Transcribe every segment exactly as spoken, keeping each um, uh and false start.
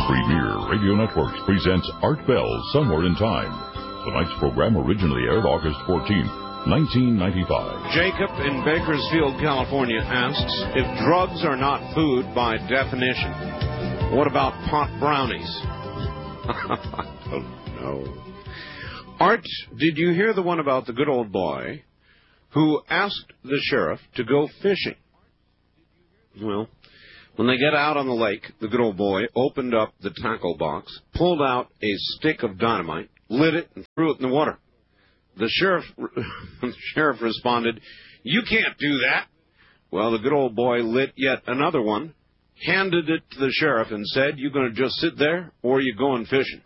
Premier Radio Networks presents Art Bell Somewhere in Time. Tonight's program originally aired August fourteenth, nineteen ninety-five. Jacob in Bakersfield, California asks, if drugs are not food by definition, what about pot brownies? I don't know. Art, did you hear the one about the good old boy who asked the sheriff to go fishing? Well, when they get out on the lake, the good old boy opened up the tackle box, pulled out a stick of dynamite, lit it, and threw it in the water. The sheriff, the sheriff responded, "You can't do that." Well, the good old boy lit yet another one, handed it to the sheriff, and said, "You going to just sit there, or are you going fishing?"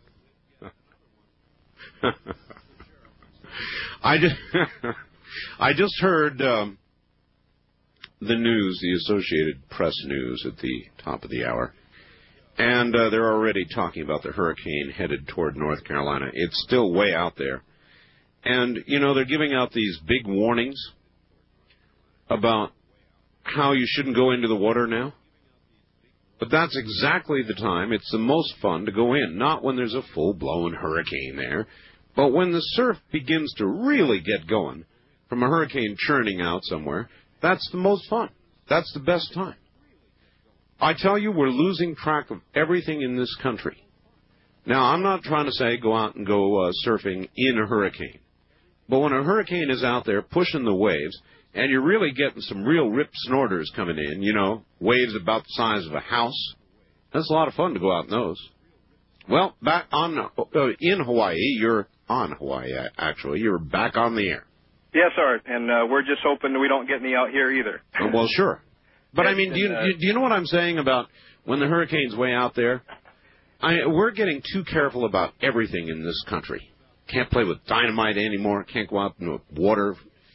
I just, I just heard um, the news, the Associated Press news at the top of the hour, and uh, they're already talking about the hurricane headed toward North Carolina. It's still way out there. And, you know, they're giving out these big warnings about how you shouldn't go into the water now. But that's exactly the time it's the most fun to go in, not when there's a full-blown hurricane there, but when the surf begins to really get going from a hurricane churning out somewhere. That's the most fun. That's the best time. I tell you, we're losing track of everything in this country. Now, I'm not trying to say go out and go uh, surfing in a hurricane. But when a hurricane is out there pushing the waves, and you're really getting some real rip snorters coming in, you know, waves about the size of a house, that's a lot of fun to go out in those. Well, back on uh, in Hawaii, you're on Hawaii, actually. You're back on the air. Yes, Art, and uh, we're just hoping we don't get any out here either. Oh, well, sure. But, I mean, do you, do you know what I'm saying about when the hurricane's way out there? I, we're getting too careful about everything in this country. Can't play with dynamite anymore. Can't go out in the water.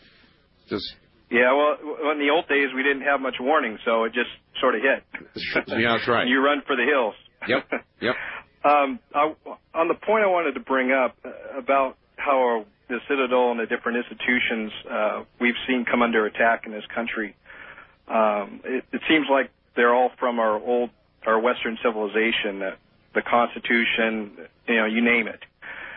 Just Yeah, well, in the old days, we didn't have much warning, so it just sort of hit. Yeah, that's right. You run for the hills. Yep, yep. um, I, on the point I wanted to bring up uh, about how our, the Citadel and the different institutions uh, we've seen come under attack in this country, um, it, it seems like they're all from our old, our Western civilization, uh, the Constitution, you know, you name it.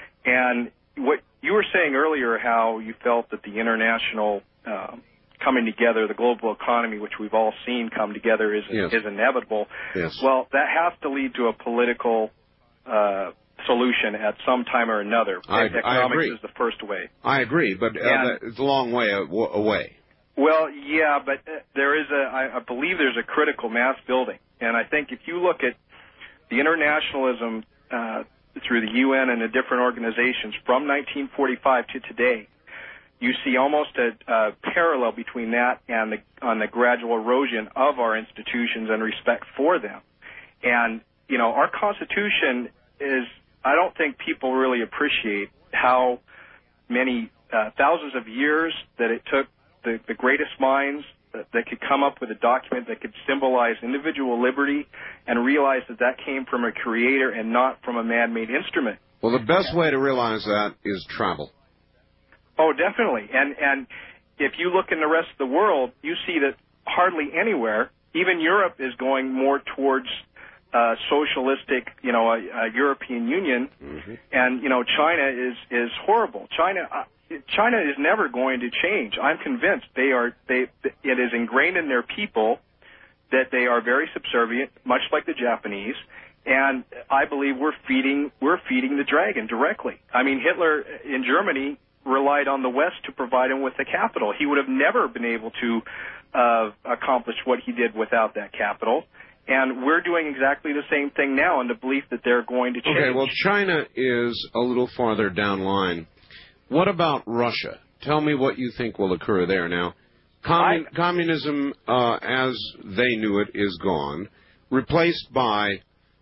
And what you were saying earlier, how you felt that the international uh, coming together, the global economy, which we've all seen come together, is yes. is inevitable. Yes. Well, that has to lead to a political uh, solution at some time or another. I, Economics I agree. is the first way. I agree, but uh, And, it's a long way away. Well, yeah, but there is a, I, I believe there's a critical mass building. And I think if you look at the internationalism uh, through the U N and the different organizations from nineteen forty-five to today, you see almost a, a parallel between that and the, on the gradual erosion of our institutions and respect for them. And, you know, our Constitution is, I don't think people really appreciate how many uh, thousands of years that it took the, the greatest minds that, that could come up with a document that could symbolize individual liberty and realize that that came from a creator and not from a man-made instrument. Well, the best way to realize that is travel. Oh, definitely. And and if you look in the rest of the world, you see that hardly anywhere, even Europe is going more towards uh, socialistic, you know, a, a European Union. Mm-hmm. And, you know, China is, is horrible. China uh, China is never going to change. I'm convinced they are. They it is ingrained in their people that they are very subservient, much like the Japanese. And I believe we're feeding we're feeding the dragon directly. I mean, Hitler in Germany relied on the West to provide him with the capital. He would have never been able to uh, accomplish what he did without that capital. And we're doing exactly the same thing now in the belief that they're going to change. Okay, well, China is a little farther down line. What about Russia? Tell me what you think will occur there now. Commun- I, communism, uh, as they knew it, is gone, replaced by,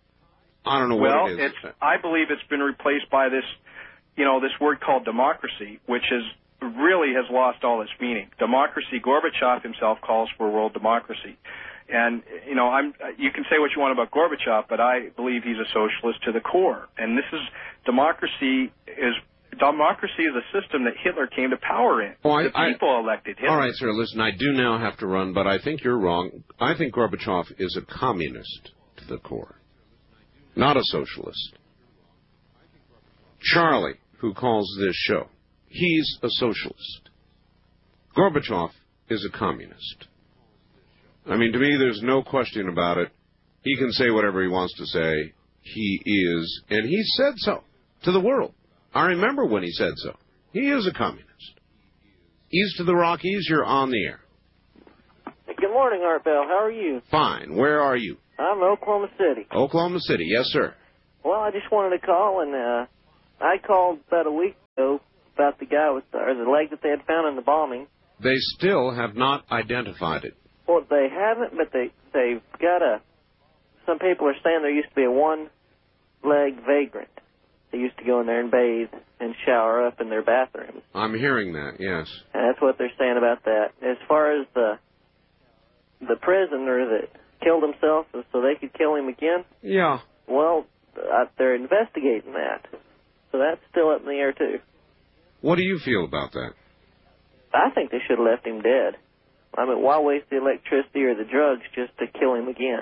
I don't know well, what it is. It's, I believe it's been replaced by this, you know, this word called democracy, which is really has lost all its meaning. Democracy, Gorbachev himself calls for world democracy. And, you know, I'm, you can say what you want about Gorbachev, but I believe he's a socialist to the core. And this is, democracy is, democracy is a system that Hitler came to power in. Oh, I, the people I, elected Hitler. All right, sir, listen, I do now have to run, but I think you're wrong. I think Gorbachev is a communist to the core. not a socialist. Charlie, who calls this show, he's a socialist. Gorbachev is a communist. I mean, to me, there's no question about it. He can say whatever he wants to say. He is, and he said so to the world. I remember when he said so. He is a communist. East of the Rockies, you're on the air. Good morning, Art Bell. How are you? Fine. Where are you? I'm in Oklahoma City. Oklahoma City, yes, sir. Well, I just wanted to call, and uh, I called about a week ago about the guy with the, or the leg that they had found in the bombing. They still have not identified it. Well, they haven't, but they, they've got a, some people are saying there used to be a one-leg vagrant. They used to go in there and bathe and shower up in their bathrooms. I'm hearing that, yes. And that's what they're saying about that. As far as the the prisoner that killed himself so they could kill him again, yeah. Well, uh, they're investigating that. So that's still up in the air, too. What do you feel about that? I think they should have left him dead. I mean, why waste the electricity or the drugs just to kill him again?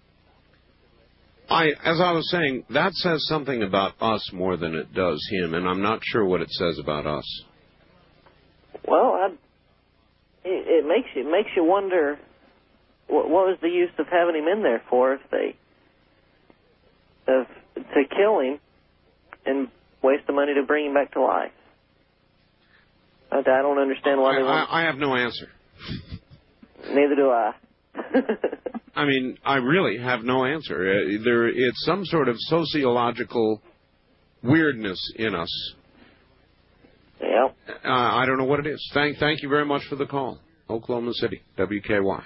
I, as I was saying, that says something about us more than it does him, and I'm not sure what it says about us. Well, I, it, it makes you it makes you wonder what, what was the use of having him in there for if they of to kill him and waste the money to bring him back to life. I, I don't understand why I, they want. I, I have no answer. Neither do I. I mean, I really have no answer. Uh, there, it's some sort of sociological weirdness in us. Yeah. Uh, I don't know what it is. Thank, thank you very much for the call, Oklahoma City, W K Y.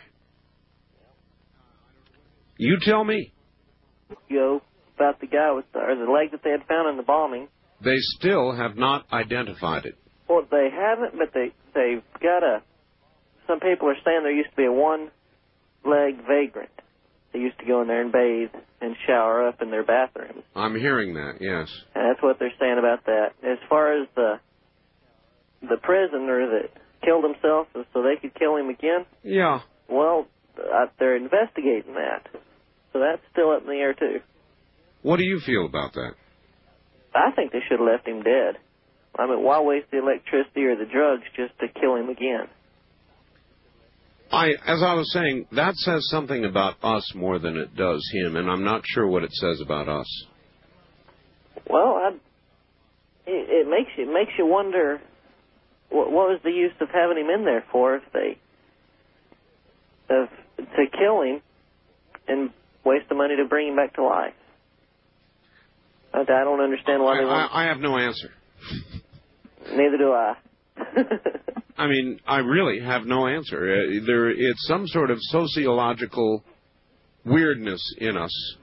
You tell me. Go about the guy with the, or the leg that they had found in the bombing. They still have not identified it. Well, they haven't, but they they've got a. Some people are saying there used to be a one-leg vagrant. They used to go in there and bathe and shower up in their bathrooms. I'm hearing that, yes. And that's what they're saying about that. As far as the the prisoner that killed himself so they could kill him again, yeah. Well, uh, they're investigating that. So that's still up in the air, too. What do you feel about that? I think they should have left him dead. I mean, why waste the electricity or the drugs just to kill him again? I, as I was saying, that says something about us more than it does him, and I'm not sure what it says about us. Well, I, it, it makes you it makes you wonder what, what was the use of having him in there for if they of to kill him and waste the money to bring him back to life. I, I don't understand why I, they want. I, I have no answer. Neither do I. I mean, I really have no answer. Uh, there, it's some sort of sociological weirdness in us.